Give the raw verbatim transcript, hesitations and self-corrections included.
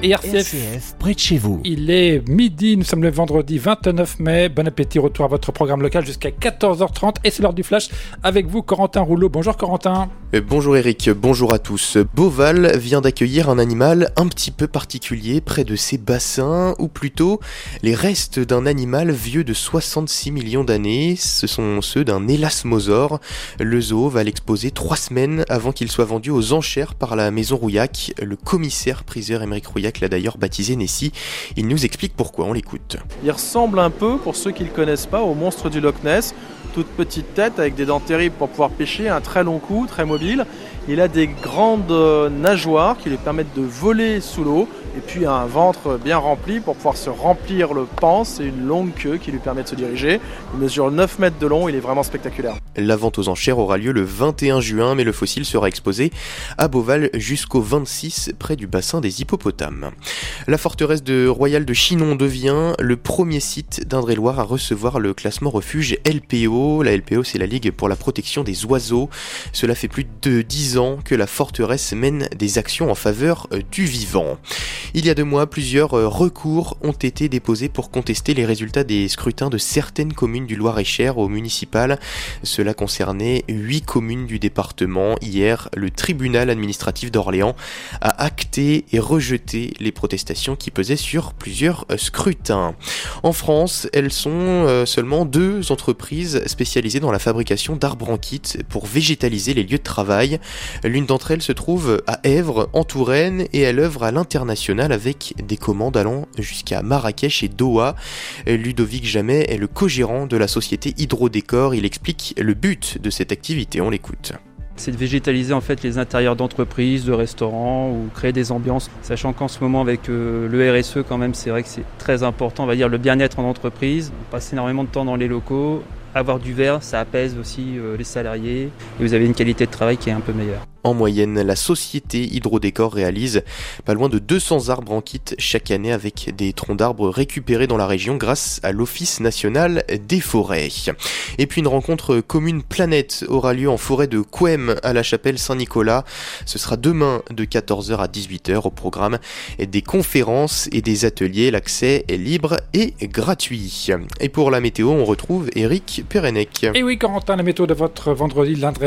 et R C F. R C F, près de chez vous. Il est midi, nous sommes le vendredi vingt-neuf mai. Bon appétit, retour à votre programme local jusqu'à quatorze heures trente. Et c'est l'heure du flash avec vous, Corentin Rouleau. Bonjour Corentin. Euh, bonjour Eric, bonjour à tous. Beauval vient d'accueillir un animal un petit peu particulier près de ses bassins, ou plutôt les restes d'un animal vieux de soixante-six millions d'années. Ce sont ceux d'un élasmosaure. Le zoo va l'exposer trois semaines avant qu'il soit vendu aux enchères par la maison Rouillac. Le commissaire priseur Émeric Rouillac l'a d'ailleurs baptisé Nessie. Il nous explique pourquoi, on l'écoute. Il ressemble un peu, pour ceux qui ne le connaissent pas, au monstre du Loch Ness. Toute petite tête avec des dents terribles pour pouvoir pêcher, un très long cou, très mobile. Il a des grandes nageoires qui lui permettent de voler sous l'eau et puis un ventre bien rempli pour pouvoir se remplir le panse et une longue queue qui lui permet de se diriger. Il mesure neuf mètres de long, il est vraiment spectaculaire. La vente aux enchères aura lieu le vingt et un juin, mais le fossile sera exposé à Beauval jusqu'au vingt-six près du bassin des hippopotames. La forteresse de Royal de Chinon devient le premier site d'Indre-et-Loire à recevoir le classement refuge L P O. La L P O, c'est la Ligue pour la protection des oiseaux. Cela fait plus de dix ans que la forteresse mène des actions en faveur du vivant. Il y a deux mois, plusieurs recours ont été déposés pour contester les résultats des scrutins de certaines communes du Loir-et-Cher au municipal. Cela concernait huit communes du département. Hier, le tribunal administratif d'Orléans a acté et rejeté les protestations qui pesaient sur plusieurs scrutins. En France, elles sont seulement deux entreprises spécialisées dans la fabrication d'arbres en kit pour végétaliser les lieux de travail. L'une d'entre elles se trouve à Èvres, en Touraine, et elle œuvre à l'international avec des commandes allant jusqu'à Marrakech et Doha. Ludovic Jamet est le co-gérant de la société Hydrodécor. Il explique le but de cette activité, on l'écoute. C'est de végétaliser en fait les intérieurs d'entreprises, de restaurants ou créer des ambiances. Sachant qu'en ce moment avec euh, le R S E quand même, c'est vrai que c'est très important, on va dire le bien-être en entreprise. On passe énormément de temps dans les locaux. Avoir du vert, ça apaise aussi euh, les salariés et vous avez une qualité de travail qui est un peu meilleure. En moyenne, la société Hydrodécor réalise pas loin de deux cents arbres en kit chaque année avec des troncs d'arbres récupérés dans la région grâce à l'Office national des forêts. Et puis une rencontre commune planète aura lieu en forêt de Couëmes à la chapelle Saint-Nicolas. Ce sera demain de quatorze heures à dix-huit heures au programme des conférences et des ateliers. L'accès est libre et gratuit. Et pour la météo, on retrouve Eric Perenec. Et oui, Corentin, la météo de votre vendredi, l'Indre